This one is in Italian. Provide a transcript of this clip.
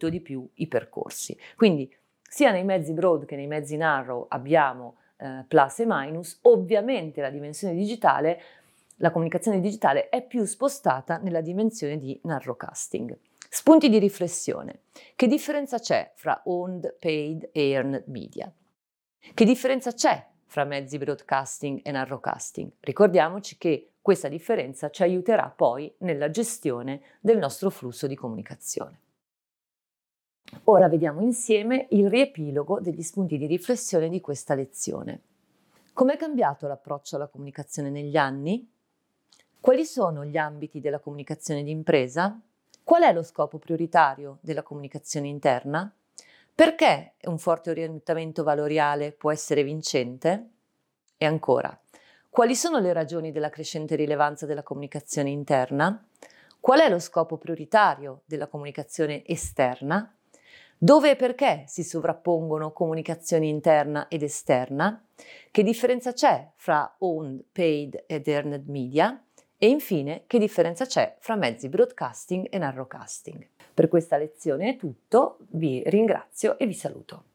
molto di più i percorsi. Quindi sia nei mezzi broad che nei mezzi narrow abbiamo plus e minus. Ovviamente la comunicazione digitale è più spostata nella dimensione di narrowcasting. Spunti di riflessione. Che differenza c'è fra owned, paid e earned media? Che differenza c'è fra mezzi broadcasting e narrowcasting? Ricordiamoci che questa differenza ci aiuterà poi nella gestione del nostro flusso di comunicazione. Ora vediamo insieme il riepilogo degli spunti di riflessione di questa lezione. Com'è cambiato l'approccio alla comunicazione negli anni? Quali sono gli ambiti della comunicazione d'impresa? Qual è lo scopo prioritario della comunicazione interna? Perché un forte orientamento valoriale può essere vincente? E ancora, quali sono le ragioni della crescente rilevanza della comunicazione interna? Qual è lo scopo prioritario della comunicazione esterna? Dove e perché si sovrappongono comunicazione interna ed esterna? Che differenza c'è fra owned, paid ed earned media? E infine, che differenza c'è fra mezzi broadcasting e narrowcasting? Per questa lezione è tutto, vi ringrazio e vi saluto.